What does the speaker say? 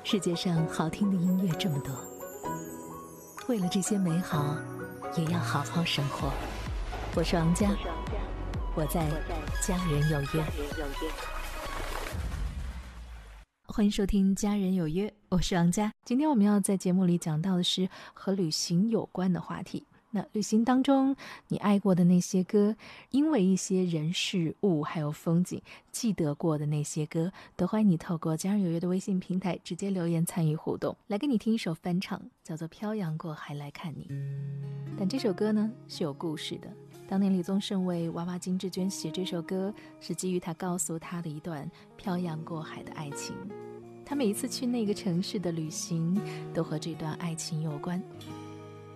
世界上好听的音乐这么多，为了这些美好，也要好好生活。我是王佳，我在家人有约。欢迎收听家人有约，我是王佳。今天我们要在节目里讲到的是和旅行有关的话题。那旅行当中你爱过的那些歌，因为一些人事物还有风景记得过的那些歌，都欢迎你透过家人有约的微信平台直接留言参与互动。来跟你听一首翻唱，叫做《漂洋过海来看你》。但这首歌呢是有故事的，当年李宗盛为娃娃金志娟写这首歌，是基于他告诉他的一段漂洋过海的爱情。他每一次去那个城市的旅行都和这段爱情有关。